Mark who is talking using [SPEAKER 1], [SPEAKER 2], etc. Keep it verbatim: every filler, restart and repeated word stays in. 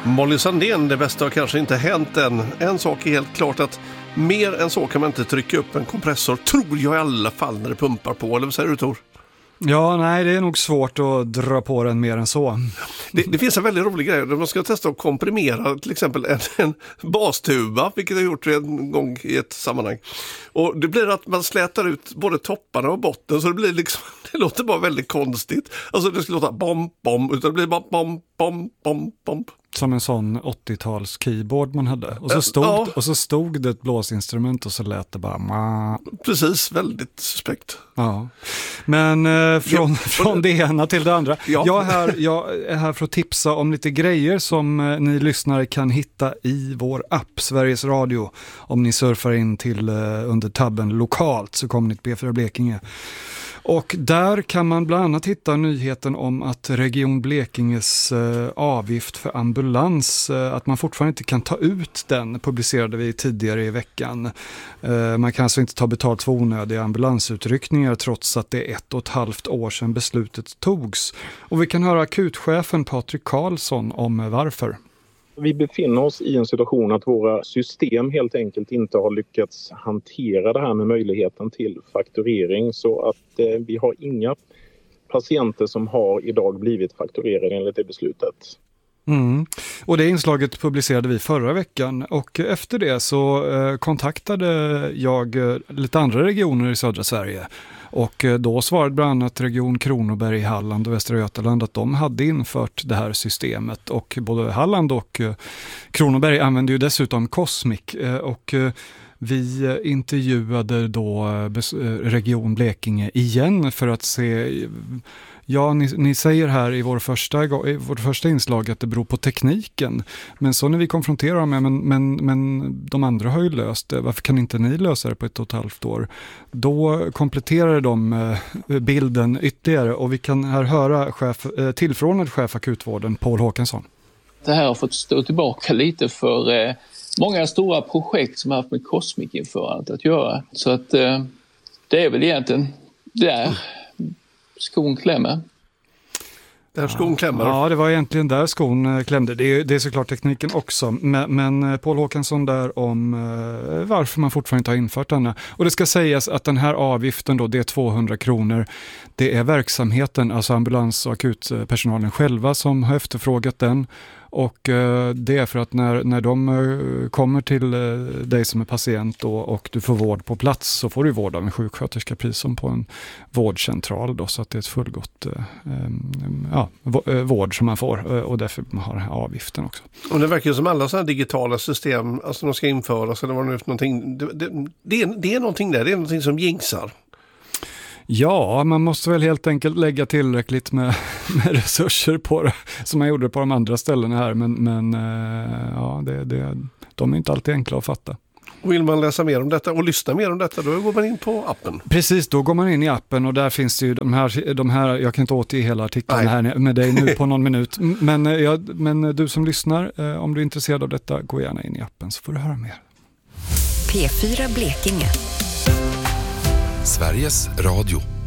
[SPEAKER 1] Molly Sandén, det bästa har kanske inte hänt än. En sak är helt klart att mer än så kan man inte trycka upp en kompressor, tror jag i alla fall, när det pumpar på. Eller vad säger du, Tor?
[SPEAKER 2] Ja, nej, det är nog svårt att dra på den mer än så.
[SPEAKER 1] Det, det finns en väldigt rolig grej. Man ska testa att komprimera till exempel en, en bastuba, vilket jag har gjort en gång i ett sammanhang. Och det blir att man slätar ut både topparna och botten, så det blir liksom, det låter bara väldigt konstigt. Alltså det ska låta bom, bom, utan det blir bara bom, bom, bom, bom.
[SPEAKER 2] Som en sån åttio-tals keyboard man hade. Och så stod, ja. och så stod det ett blåsinstrument och så lät det bara... Ma.
[SPEAKER 1] Precis, väldigt suspekt.
[SPEAKER 2] Ja. Men eh, från, ja. från det ena till det andra.
[SPEAKER 1] Ja.
[SPEAKER 2] Jag, är här, jag är här för att tipsa om lite grejer som eh, ni lyssnare kan hitta i vår app Sveriges Radio. Om ni surfar in till eh, under tabben lokalt så kommer ni till P fyra Blekinge. Och där kan man bland annat hitta nyheten om att Region Blekinges eh, avgift för ambulans, eh, att man fortfarande inte kan ta ut den, publicerade vi tidigare i veckan. Eh, man kan alltså inte ta betalt för onödiga ambulansutryckningar trots att det är ett och ett halvt år sedan beslutet togs. Och vi kan höra akutchefen Patrik Karlsson om varför.
[SPEAKER 3] Vi befinner oss i en situation att våra system helt enkelt inte har lyckats hantera det här med möjligheten till fakturering, så att eh, vi har inga patienter som har idag blivit fakturerade enligt det beslutet.
[SPEAKER 2] Mm. Och det inslaget publicerade vi förra veckan, och efter det så eh, kontaktade jag eh, lite andra regioner i södra Sverige. Och då svarade bland annat Region Kronoberg, Halland och Västra Götaland att de hade infört det här systemet. Och både Halland och Kronoberg använde ju dessutom Cosmic. Och vi intervjuade då Region Blekinge igen för att se... Ja, ni, ni säger här i vår första, i vårt första inslag att det beror på tekniken. Men så när vi konfronterar dem med, men, men, men de andra har ju löst det. Varför kan inte ni lösa det på ett och ett halvt år? Då kompletterar de bilden ytterligare, och vi kan här höra chef, tillförordnad chef akutvården Paul Håkansson.
[SPEAKER 4] Det här har fått stå tillbaka lite för eh, många stora projekt som har haft med Cosmic-införandet att göra. Så att eh, det är väl egentligen där skon klämmer.
[SPEAKER 1] Där skon klämmer.
[SPEAKER 2] Ja, det var egentligen där skon klämde. Det är, det är såklart tekniken också. Men, men Paul Håkansson där om eh, varför man fortfarande inte har infört denna. Och det ska sägas att den här avgiften då, det är tvåhundra kronor. Det är verksamheten, alltså ambulans- och akutpersonalen själva som har efterfrågat den. Och eh, det är för att när, när de eh, kommer till eh, dig som är patient då, och du får vård på plats, så får du vård av en sjuksköterska, precis som på en vårdcentral då, så att det är ett fullgott eh, ja, vård som man får, och därför man har den här avgiften också.
[SPEAKER 1] Och det verkar ju som alla sådana digitala system, alltså de ska införas eller vad det nu är för någonting, det, det, det, är, det är någonting där, det är någonting som jinxar.
[SPEAKER 2] Ja, man måste väl helt enkelt lägga tillräckligt med, med resurser på det, som man gjorde på de andra ställena här, men, men ja, det, det, de är inte alltid enkla att fatta.
[SPEAKER 1] Och vill man läsa mer om detta och lyssna mer om detta, då går man in på appen.
[SPEAKER 2] Precis, då går man in i appen, och där finns det ju de här, de här jag kan inte återge hela artikeln här med dig nu på någon minut, men, ja, men du som lyssnar, om du är intresserad av detta, gå gärna in i appen så får du höra mer.
[SPEAKER 5] P fyra Blekinge.
[SPEAKER 6] Sveriges Radio.